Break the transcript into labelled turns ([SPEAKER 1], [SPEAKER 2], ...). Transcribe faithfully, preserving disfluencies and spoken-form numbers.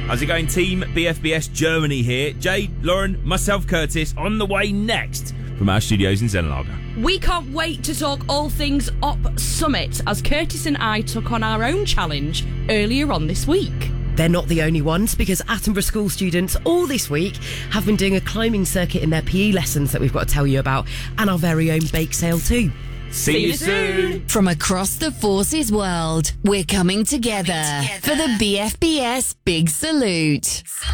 [SPEAKER 1] How's it going, team B F B S Germany here? Jay, Lauren, myself, Curtis, on the way next from our studios in Zenlager.
[SPEAKER 2] We can't wait to talk all things Op Summit as Curtis and I took on our own challenge earlier on this week.
[SPEAKER 3] They're not the only ones, because Attenborough School students all this week have been doing a climbing circuit in their P E lessons that we've got to tell you about, and our very own bake sale too.
[SPEAKER 1] See, See you soon.
[SPEAKER 4] From across the Forces world, we're coming together, coming together. for the B F B S Big Salute.